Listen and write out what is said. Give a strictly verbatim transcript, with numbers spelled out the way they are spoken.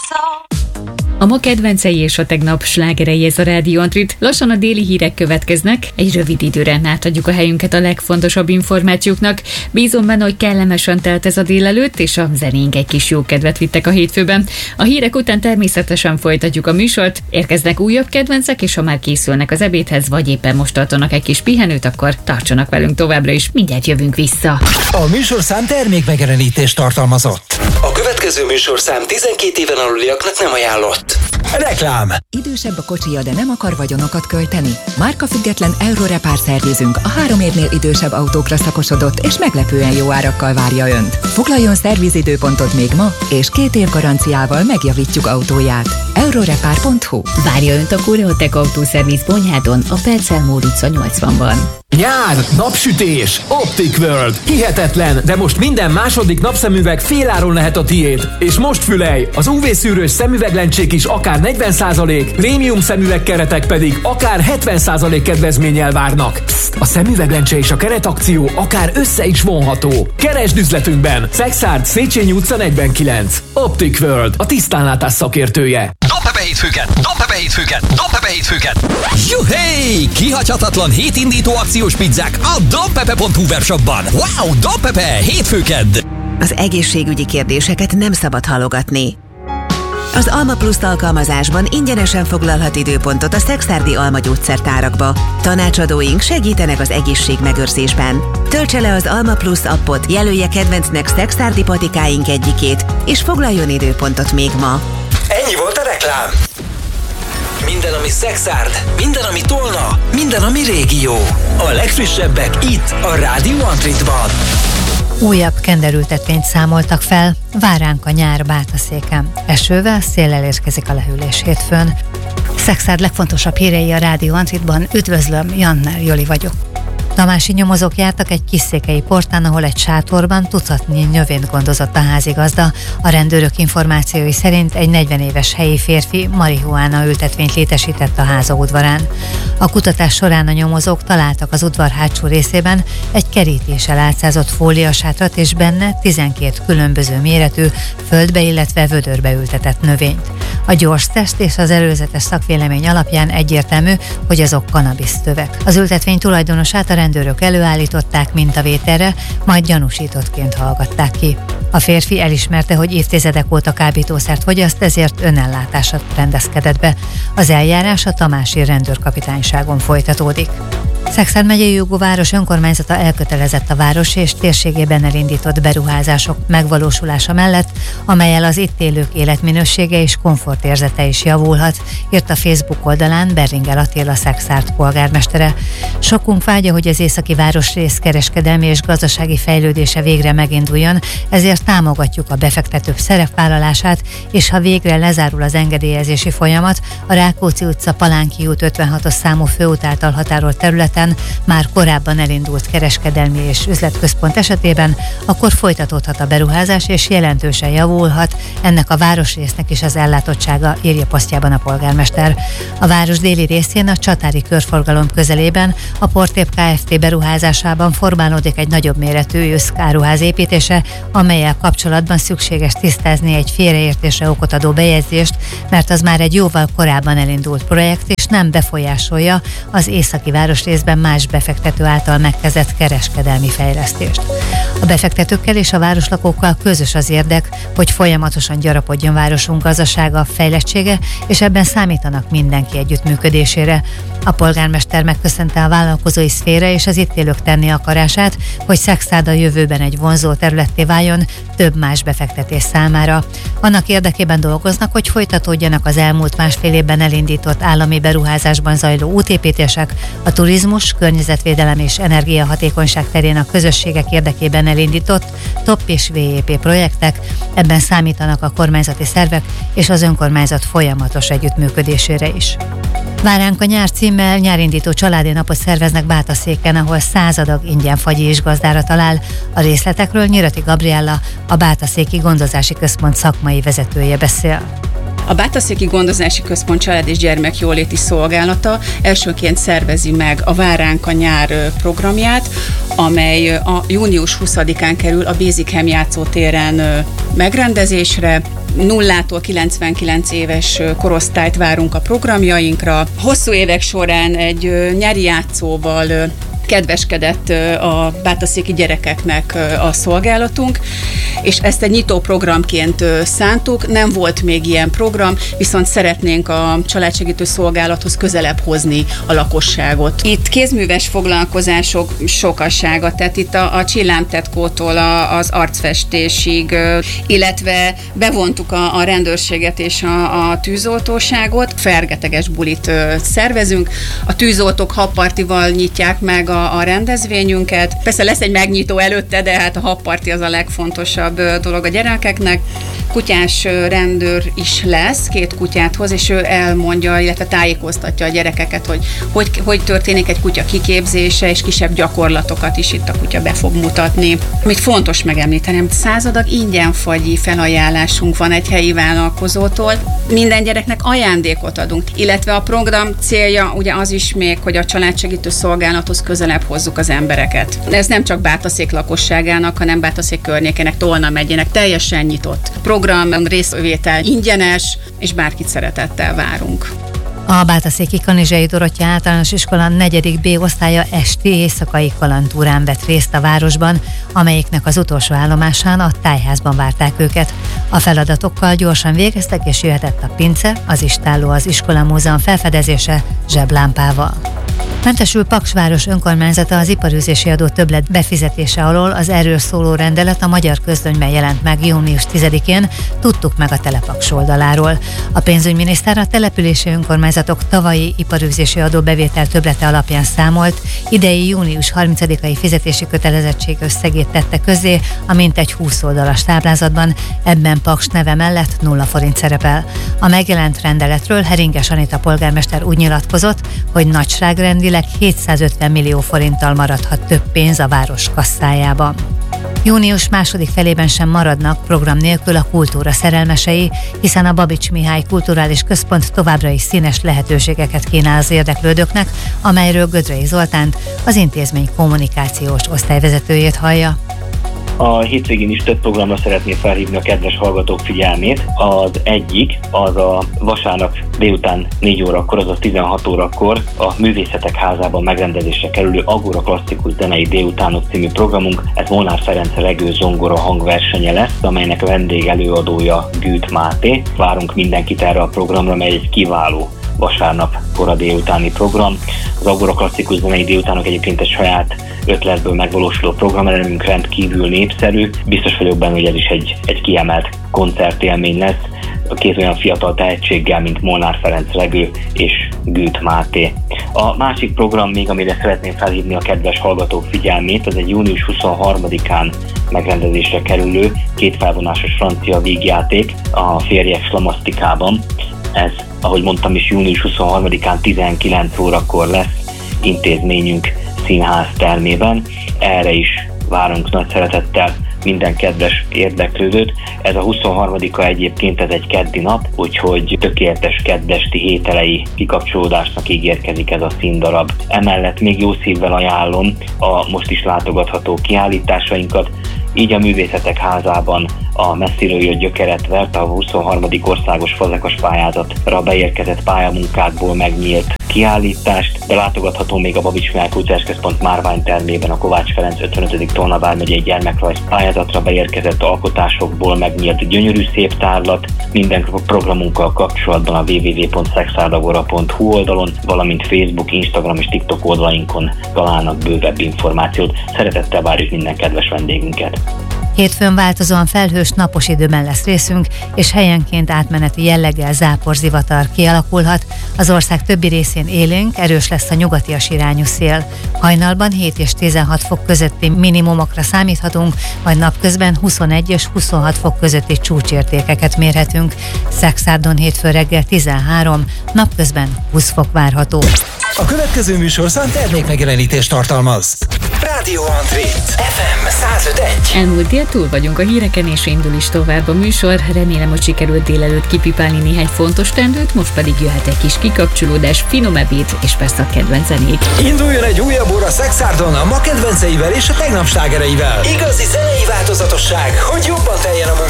A ma kedvencei és a tegnap slágerei, ez a Rádió Antrit. Lassan a déli hírek következnek, egy rövid időre átadjuk a helyünket a legfontosabb információknak. Bízom benne, hogy kellemesen telt ez a délelőtt, és a zenénk egy kis jó kedvet vittek a hétfőben. A hírek után természetesen folytatjuk a műsort, érkeznek újabb kedvencek, és ha már készülnek az ebédhez, vagy éppen most tartanak egy kis pihenőt, akkor tartsanak velünk továbbra is, mindjárt jövünk vissza. A műsorszám termékmegjelenítést tartalmazott. A következő műsorszám tizenkét éven aluliaknak nem ajánlott. Reklám! Idősebb a kocsia, de nem akar vagyonokat költeni? Márkafüggetlen Eurorepár szervizünk a három évnél idősebb autókra szakosodott és meglepően jó árakkal várja Önt. Foglaljon szervizidőpontot még ma, és két év garanciával megjavítjuk autóját. eurorepár pont hu. Várja Önt a Koreotech Autószerviz Bonyhádon, a Percel Mór utca nyolcvanban. Nyár, napsütés, Optic World. Hihetetlen, de most minden második napszemüveg féláron lehet a tiéd. És most fülelj, az ú vé-szűrős szemüveglencsék is akár negyven százalék, prémium szemüvegkeretek pedig akár hetven százalék kedvezménnyel várnak. Pszt, a szemüveglencse és a keretakció akár össze is vonható. Keresd üzletünkben! Szexárd, Széchenyi utca negyvenkilenc. Optic World, a tisztánlátás szakértője. Dobd be hétfőket! Dobd be hétfőket! Dobd be hétfőket! Juhé! Kihagyhatatlan hétindító akciós pizzák a dobpepe pont hu webshopban. Wow! Dobpepe! Hétfőked! Az egészségügyi kérdéseket nem szabad halogatni. Az Alma Plus alkalmazásban ingyenesen foglalhat időpontot a szekszárdi Alma gyógyszertárakba. Tanácsadóink segítenek az egészségmegőrzésben. Töltse le az Alma Plus appot, jelölje kedvencnek szekszárdi patikáink egyikét, és foglaljon időpontot még ma. Ennyi volt a reklám. Minden, ami Szexárd, minden, ami Tolna, minden, ami régió. A legfrissebbek itt, a Rádió Antritban. Újabb kenderültetvényt számoltak fel, vár ránk a nyár Bátaszéken. Esővel, széllel érkezik a lehűlés hétfőn. Szexárd legfontosabb hírei a Rádió Antritban. Üdvözlöm, Jannner Joli vagyok. Tamási nyomozók jártak egy kisszékei portán, ahol egy sátorban tucatnyi növényt gondozott a házigazda. A rendőrök információi szerint egy negyven éves helyi férfi marihuána ültetvényt létesített a háza udvarán. A kutatás során a nyomozók találtak az udvar hátsó részében egy kerítéssel átszázott fóliasátrat és benne tizenkét különböző méretű, földbe, illetve vödörbe ültetett növényt. A gyors teszt és az előzetes szakvélemény alapján egyértelmű, hogy azok kannabisztövek. Az ültetvény tulajdonosát a rendőrök előállították mintavételre, majd gyanúsítottként hallgatták ki. A férfi elismerte, hogy évtizedek óta kábítószert fogyaszt, ezért önellátásra rendezkedett be. Az eljárás a tamási rendőrkapitányságon folytatódik. Szexárd megyei jogú város önkormányzata elkötelezett a város és térségében elindított beruházások megvalósulása mellett, amellyel az itt élők életminősége és komfortérzete is javulhat, írt a Facebook oldalán Berringer Attila Szexárd polgármestere. Sokunk vágya, hogy az északi városrész kereskedelmi és gazdasági fejlődése végre meginduljon, ezért támogatjuk a befektetők szerepvállalását, és ha végre lezárul az engedélyezési folyamat, a Rákóczi utca Palánki út ötvenhatos számú főút által határolt területen már korábban elindult kereskedelmi és üzletközpont esetében, akkor folytatódhat a beruházás és jelentősen javulhat ennek a városrésznek is az ellátottsága, írja posztjában a polgármester. A város déli részén a Csatári körforgalom közelében a Portép Kft. Beruházásában formálódik egy nagyobb méretű összkáruház építése, amellyel kapcsolatban szükséges tisztázni egy félreértésre okot adó bejegyzést, mert az már egy jóval korábban elindult projekt, és nem befolyásolja az északi városrészben más befektető által megkezdett kereskedelmi fejlesztést. A befektetőkkel és a városlakókkal közös az érdek, hogy folyamatosan gyarapodjon városunk gazdasága, fejlettsége, és ebben számítanak mindenki együttműködésére. A polgármester megköszönte a vállalkozói szféra és az itt élők tenni akarását, hogy Szexárd a jövőben egy vonzó területté váljon több más befektetés számára. Annak érdekében dolgoznak, hogy folytatódjanak az elmúlt másfél évben elindított állami beruházásban zajló útépítések, a turizmus, környezetvédelem és energiahatékonyság terén a közösségek érdekében elindított TOP és vé é pé projektek, ebben számítanak a kormányzati szervek és az önkormányzat folyamatos együttműködésére is. Vár ránk a nyár címmel nyárindító családi napot szerveznek Bátaszéken, ahol száz adag ingyen fagyi és gazdára talál. A részletekről Nyirati Gabriella, a Bátaszéki Gondozási Központ szakmai vezetője beszél. A Bátaszéki Gondozási Központ család és gyermekjóléti szolgálata elsőként szervezi meg a Vár ránk a nyár programját, amely a június huszadikán kerül a Bézikem játszótéren megrendezésre. nullától kilencvenkilenc éves korosztályt várunk a programjainkra. Hosszú évek során egy nyári játszóval kedveskedett a bátaszéki gyerekeknek a szolgálatunk, és ezt egy nyitó programként szántuk, nem volt még ilyen program, viszont szeretnénk a családsegítő szolgálathoz közelebb hozni a lakosságot. Itt kézműves foglalkozások sokasága, tehát itt a, a csillámtetkótól a, az arcfestésig, illetve bevontuk a, a rendőrséget és a, a tűzoltóságot, fergeteges bulit szervezünk, a tűzoltók habpartival nyitják meg a a rendezvényünket. Persze lesz egy megnyitó előtte, de hát a habparti az a legfontosabb dolog a gyerekeknek. Kutyás rendőr is lesz, két kutyát hoz, és ő elmondja, illetve tájékoztatja a gyerekeket, hogy hogy, hogy történik egy kutya kiképzése, és kisebb gyakorlatokat is itt a kutya be fog mutatni. Amit fontos megemlíteni, hogy századag ingyen fagyi felajánlásunk van egy helyi vállalkozótól. Minden gyereknek ajándékot adunk, illetve a program célja ugye az is még, hogy a családsegítő szolgálathoz közelebb hozzuk az embereket. De ez nem csak Bátaszék lakosságának, hanem Bátaszék környékének, Tolna megyének teljesen nyitott program, részvétel ingyenes, és bárkit szeretettel várunk. A Bátaszéki Kanizsai Dorottya Általános Iskola negyedik B osztálya esti éjszakai kalandtúrán vett részt a városban, amelyiknek az utolsó állomásán a tájházban várták őket. A feladatokkal gyorsan végeztek, és jöhetett a pince, az istálló, az iskola múzeum felfedezése zseblámpával. Mentesül Paksváros önkormányzata az iparűzési adó többlet befizetése alól. Az erről szóló rendelet a Magyar Közlönyben jelent meg június tizedikén, tudtuk meg a Telepaks oldaláról. A pénzügyminiszter a települési önkormányzatok tavalyi iparűzési adó bevétel többlete alapján számolt, idei június harmincadikai fizetési kötelezettség összegét tette közzé a mintegy húsz oldalas táblázatban, ebben Paks neve mellett nulla forint szerepel. A megjelent rendeletről Heringes Anita polgármester úgy nyilatkozott, hogy nagyságrendileg hétszázötven millió forinttal maradhat több pénz a város kasszájában. Június második felében sem maradnak program nélkül a kultúra szerelmesei, hiszen a Babics Mihály Kulturális Központ továbbra is színes lehetőségeket kínál az érdeklődőknek, amelyről Gödrei Zoltánt, az intézmény kommunikációs osztályvezetőjét hallja. A hétvégén is több programra szeretném felhívni a kedves hallgatók figyelmét. Az egyik, az a vasárnap délután négy órakor, azaz tizenhat órakor a Művészetek Házában megrendezésre kerülő Agora Klasszikus Zenei Délutánok című programunk. Ez Molnár Ferenc regő zongora hangversenye lesz, amelynek vendég előadója Gűt Máté. Várunk mindenkit erre a programra, mely egy kiváló vasárnap kora délutáni program. Az Agora Klasszikus Zenei Délutánok egyébként egy saját ötletből megvalósuló programrendünk rendkívül népszerű. Biztos vagyok benne, hogy ez is egy, egy kiemelt koncertélmény lesz. Két olyan fiatal tehetséggel, mint Molnár Ferenc regő és Gűt Máté. A másik program még, amire szeretném felhívni a kedves hallgatók figyelmét, az egy június huszonharmadikán megrendezésre kerülő kétfelvonásos francia vígjáték a Férjek Slamasztikában. Ez, ahogy mondtam is, június huszonharmadikán tizenkilenc órakor lesz intézményünk színház termében. Erre is várunk nagy szeretettel minden kedves érdeklődőt. Ez a huszonharmadika egyébként ez egy keddi nap, úgyhogy tökéletes keddesti hételei kikapcsolódásnak ígérkezik ez a színdarab. Emellett még jó szívvel ajánlom a most is látogatható kiállításainkat. Így a Művészetek Házában a messziről jött gyökeret vert, a huszonharmadik országos fazekas pályázatra beérkezett pályamunkákból megnyílt kiállítást, de látogatható még a Babics Mihály Kulturális Központ márványtermében a Kovács Ferenc ötvenedik Tolna vármegyei gyermekrajz pályázatra beérkezett alkotásokból megnyílt gyönyörű szép tárlat. Minden programunkkal kapcsolatban a double-u double-u double-u pont szexárdagora pont hu oldalon, valamint Facebook, Instagram és TikTok oldalainkon találnak bővebb információt. Szeretettel várjuk minden kedves vendégünket! Hétfőn változóan felhős, napos időben lesz részünk, és helyenként átmeneti jelleggel záporzivatar kialakulhat. Az ország többi részén élénk, erős lesz a nyugatias irányú szél. Hajnalban hét és tizenhat fok közötti minimumokra számíthatunk, majd napközben huszonegy és huszonhat fok közötti csúcsértékeket mérhetünk. Szexárdon hétfő reggel tizenhárom, napközben húsz fok várható. A következő műsorszám termékmegjelenítést tartalmaz. Rádió Antrit, ef em száz öt egy. Elmúlt dél túl vagyunk a híreken, és indul is tovább a műsor. Remélem, hogy sikerült délelőtt kipipálni néhány fontos tendőt, most pedig jöhet egy kis kikapcsolódás, finom ebéd és persze a kedvenc zenék. Induljon egy újabb óra Szexárdon a ma kedvenceivel és a tegnap slágereivel. Igazi zenei változatosság, hogy jobban teljen a